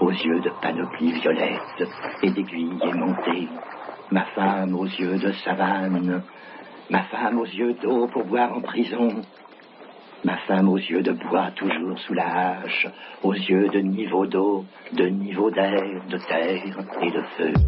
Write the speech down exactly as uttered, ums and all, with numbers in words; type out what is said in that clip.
aux yeux de panoplie violette et d'aiguilles aimantées, ma femme aux yeux de savane, ma femme aux yeux d'eau pour boire en prison, ma femme aux yeux de bois toujours sous la hache, aux yeux de niveau d'eau, de niveau d'air, de terre et de feu.